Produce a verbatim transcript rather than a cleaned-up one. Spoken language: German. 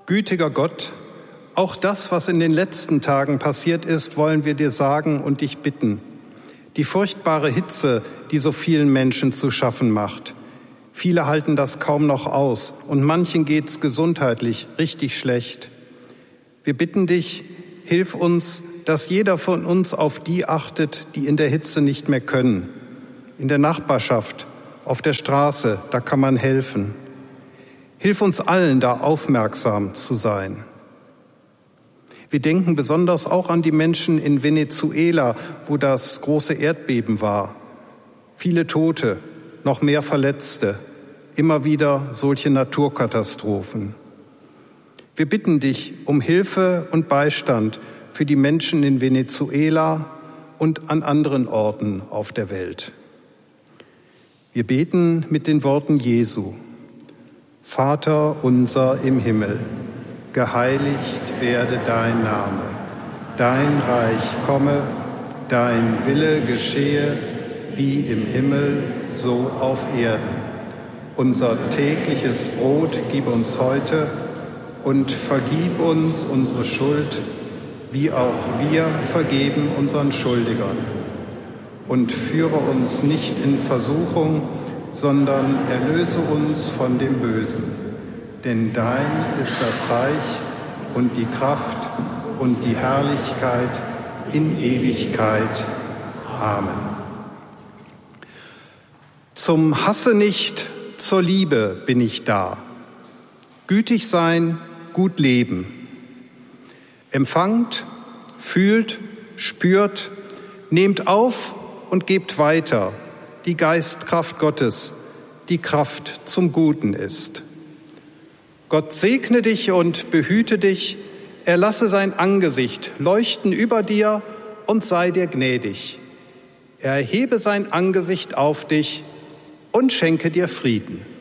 Gütiger Gott, auch das, was in den letzten Tagen passiert ist, wollen wir dir sagen und dich bitten. Die furchtbare Hitze, die so vielen Menschen zu schaffen macht. Viele halten das kaum noch aus und manchen geht's gesundheitlich richtig schlecht. Wir bitten dich, hilf uns, dass jeder von uns auf die achtet, die in der Hitze nicht mehr können. In der Nachbarschaft, auf der Straße, da kann man helfen. Hilf uns allen, da aufmerksam zu sein. Wir denken besonders auch an die Menschen in Venezuela, wo das große Erdbeben war. Viele Tote, noch mehr Verletzte, immer wieder solche Naturkatastrophen. Wir bitten dich um Hilfe und Beistand für die Menschen in Venezuela und an anderen Orten auf der Welt. Wir beten mit den Worten Jesu. Vater unser im Himmel, geheiligt werde dein Name, dein Reich komme, dein Wille geschehe, wie im Himmel, so auf Erden. Unser tägliches Brot gib uns heute und vergib uns unsere Schuld, wie auch wir vergeben unseren Schuldigern. Und führe uns nicht in Versuchung, sondern erlöse uns von dem Bösen. Denn dein ist das Reich und die Kraft und die Herrlichkeit in Ewigkeit. Amen. Zum Hasse nicht, zur Liebe bin ich da. Gütig sein, gut leben. Empfangt, fühlt, spürt, nehmt auf und gebt weiter. Die Geistkraft Gottes, die Kraft zum Guten ist. Gott segne dich und behüte dich, er lasse sein Angesicht leuchten über dir und sei dir gnädig. Er erhebe sein Angesicht auf dich und schenke dir Frieden.